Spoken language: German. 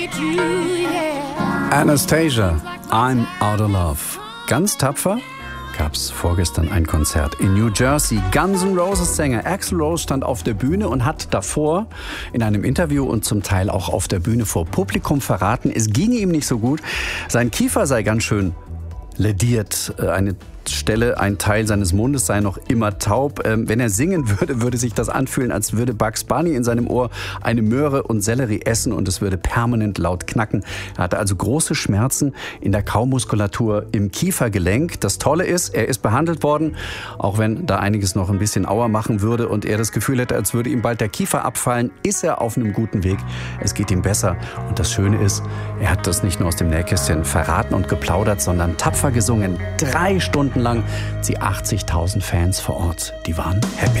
Anastasia, I'm Out of Love. Ganz tapfer gab's vorgestern ein Konzert in New Jersey. Guns N' Roses Sänger Axl Rose stand auf der Bühne und hat davor in einem Interview und zum Teil auch auf der Bühne vor Publikum verraten, es ginge ihm nicht so gut. Sein Kiefer sei ganz schön lädiert. Ein Teil seines Mundes sei noch immer taub. Wenn er singen würde, würde sich das anfühlen, als würde Bugs Bunny in seinem Ohr eine Möhre und Sellerie essen und es würde permanent laut knacken. Er hatte also große Schmerzen in der Kaumuskulatur im Kiefergelenk. Das Tolle ist, er ist behandelt worden, auch wenn da einiges noch ein bisschen Auer machen würde und er das Gefühl hätte, als würde ihm bald der Kiefer abfallen, ist er auf einem guten Weg. Es geht ihm besser. Und das Schöne ist, er hat das nicht nur aus dem Nähkästchen verraten und geplaudert, sondern tapfer gesungen. 3 Stunden lang. Die 80.000 Fans vor Ort, die waren happy.